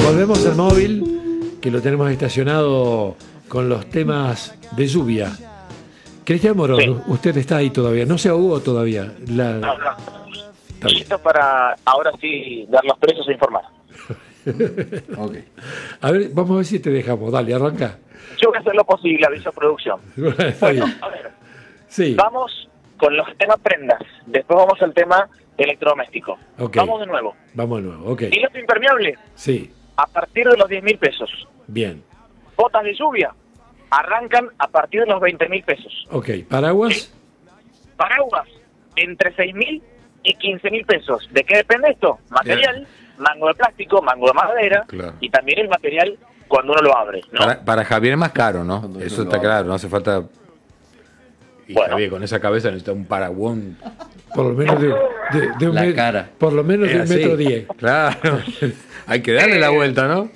Volvemos al móvil, que lo tenemos estacionado con los temas de lluvia. Cristian Morón, sí. Usted está ahí todavía, no se ahogó todavía. No. Listo para ahora sí dar los precios e informar. Okay. A ver, vamos a ver si te dejamos. Dale, arranca. Yo voy a hacer lo posible, aviso producción. Bueno, a ver. Sí. Vamos con los temas prendas. Después vamos al tema electrodoméstico. Okay. Vamos de nuevo. Ok. Piloto impermeable. Sí. A partir de los 10.000 pesos. Bien. Botas de lluvia. Arrancan a partir de los 20.000 pesos. Ok. ¿Paraguas? Sí. Paraguas. Entre 6.000 y 15.000 pesos. ¿De qué depende esto? Material, mango de plástico, mango de madera, claro. Y también el material cuando uno lo abre, ¿no? Para Javier es más caro, ¿no? Cuando eso está claro, no hace falta... Y bueno, Javier, con esa cabeza necesita un paraguón. Por lo menos de un metro. Cara. Por lo menos de 1,10 m. Claro. Hay que darle la vuelta, ¿no?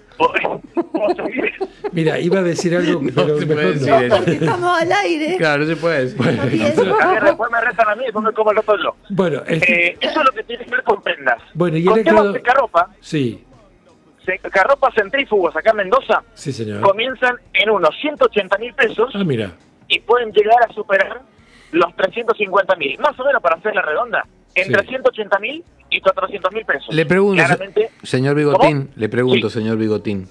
Mira, iba a decir algo, pero no se puede decir no, porque estamos al aire. Claro, no se puede decir. Bueno, después me retan a mí y después me como el otro yo. Bueno, eso es lo que tiene que ver con prendas. Bueno, y con el temas de secarropa. Sí. Secarropa centrífugos acá en Mendoza. Sí, señor. Comienzan en unos 180.000 pesos. Ah, mira. Y pueden llegar a superar los 350.000. Más o menos, para hacer la redonda, entre 180.000 y 400.000 pesos. Le pregunto, señor Bigotín, ¿cómo? Le pregunto, sí. Señor Bigotín.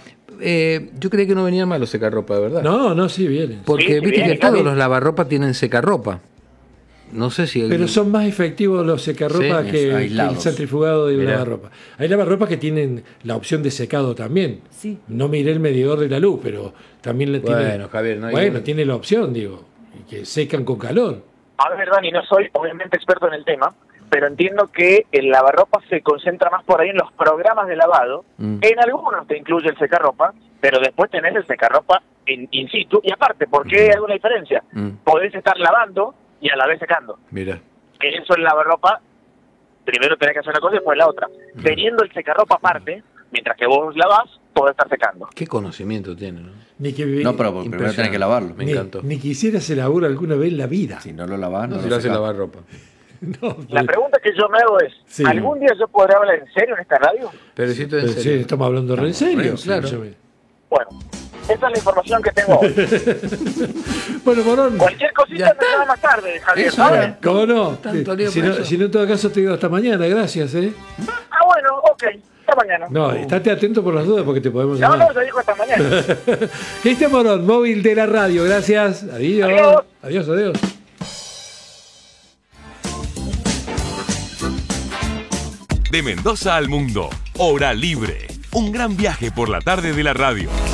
Yo creí que no venían mal los secarropa, de verdad. No, sí vienen. Porque sí, viste viene, que todos los lavarropa tienen secarropa. No sé si... Pero son más efectivos los secarropa que el centrifugado de lavarropa. Hay lavarropas que tienen la opción de secado también. Sí. No miré el medidor de la luz, pero también le tiene... Bueno, Javier, no hay... Bueno, tiene la opción, digo, que secan con calor. A ver, Dani, no soy obviamente experto en el tema, pero entiendo que el lavarropa se concentra más por ahí en los programas de lavado. En algunos te incluye el secarropa, pero después tenés el secarropa in situ. Y aparte, ¿por qué hay alguna diferencia? Podés estar lavando y a la vez secando. Mira. Que eso en lavarropa, primero tenés que hacer una cosa y después la otra. Teniendo el secarropa aparte, mientras que vos lavás, podés estar secando. Qué conocimiento tiene, ¿no? No, pero primero tenés que lavarlo. Me encantó. Ni quisiera hacer laburo alguna vez en la vida. Si no lo lavás, no si lo hace lavar ropa. No, la pregunta que yo me hago es, sí. ¿Algún día yo podré hablar en serio en esta radio? Pero si tú en serio. Sí, estamos hablando en serio. Claro. Bueno, esa es la información que tengo hoy. Bueno, Morón. Cualquier cosita me llama más tarde, Javier. ¿Sabes? ¿Cómo no? Si no, en todo caso te digo hasta mañana, gracias, Ah, bueno, ok. Hasta mañana. No, estate atento por las dudas porque te podemos llamar. No, te digo hasta mañana. Cristian Morón, móvil de la radio, gracias. Adiós. Adiós. De Mendoza al mundo, Hora Libre. Un gran viaje por la tarde de la radio.